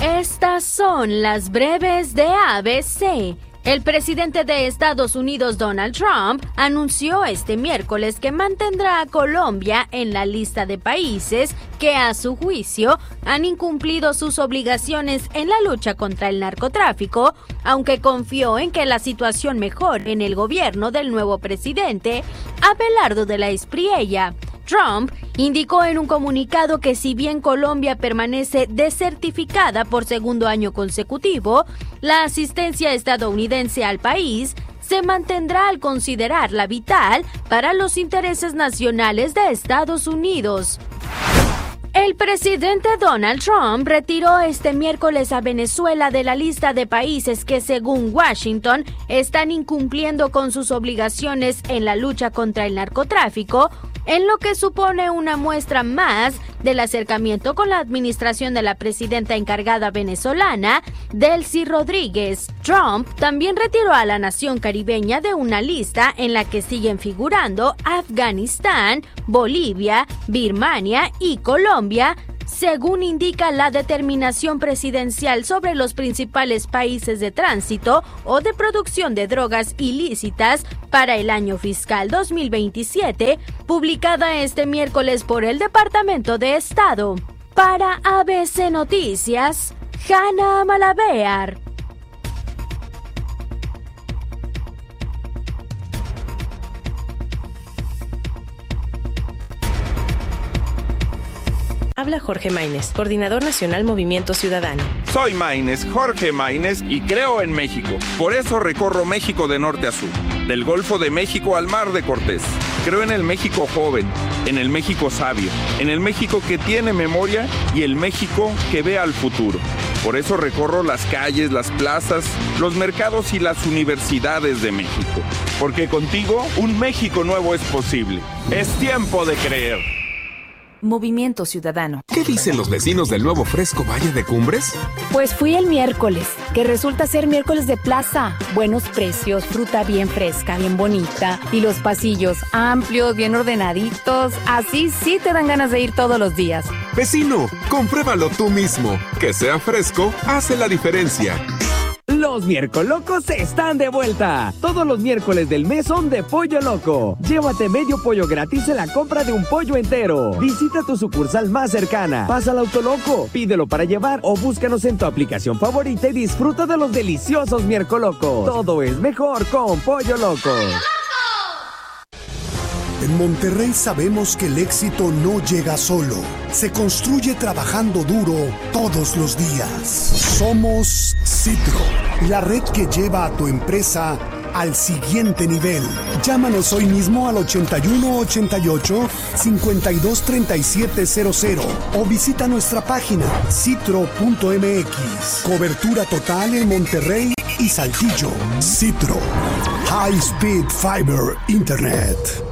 Estas son las breves de ABC. El presidente de Estados Unidos, Donald Trump, anunció este miércoles que mantendrá a Colombia en la lista de países que, a su juicio, han incumplido sus obligaciones en la lucha contra el narcotráfico, aunque confió en que la situación mejore en el gobierno del nuevo presidente, Abelardo de la Espriella. Trump indicó en un comunicado que si bien Colombia permanece desertificada por segundo año consecutivo, la asistencia estadounidense al país se mantendrá al considerarla vital para los intereses nacionales de Estados Unidos. El presidente Donald Trump retiró este miércoles a Venezuela de la lista de países que, según Washington, están incumpliendo con sus obligaciones en la lucha contra el narcotráfico, en lo que supone una muestra más del acercamiento con la administración de la presidenta encargada venezolana, Delcy Rodríguez. Trump también retiró a la nación caribeña de una lista en la que siguen figurando Afganistán, Bolivia, Birmania y Colombia, según indica la determinación presidencial sobre los principales países de tránsito o de producción de drogas ilícitas para el año fiscal 2027, publicada este miércoles por el Departamento de Estado. Para ABC Noticias, Hanna Malabear. Habla Jorge Maínez, Coordinador Nacional Movimiento Ciudadano. Soy Maínez, Jorge Maínez, y creo en México. Por eso recorro México de norte a sur, del Golfo de México al Mar de Cortés. Creo en el México joven, en el México sabio, en el México que tiene memoria y el México que ve al futuro. Por eso recorro las calles, las plazas, los mercados y las universidades de México. Porque contigo, un México nuevo es posible. Es tiempo de creer. Movimiento Ciudadano. ¿Qué dicen los vecinos del nuevo fresco Valle de Cumbres? Pues fui el miércoles, que resulta ser miércoles de plaza. Buenos precios, fruta bien fresca, bien bonita, y los pasillos amplios, bien ordenaditos. Así sí te dan ganas de ir todos los días. Vecino, compruébalo tú mismo. Que sea fresco hace la diferencia. Los Miércolocos están de vuelta. Todos los miércoles del mes son de Pollo Loco. Llévate medio pollo gratis en la compra de un pollo entero. Visita tu sucursal más cercana. Pasa al Autoloco, pídelo para llevar o búscanos en tu aplicación favorita y disfruta de los deliciosos Miércolocos. Todo es mejor con Pollo Loco. En Monterrey sabemos que el éxito no llega solo, se construye trabajando duro todos los días. Somos Citro, la red que lleva a tu empresa al siguiente nivel. Llámanos hoy mismo al 8188-523700 o visita nuestra página citro.mx. Cobertura total en Monterrey y Saltillo. Citro, High Speed Fiber Internet.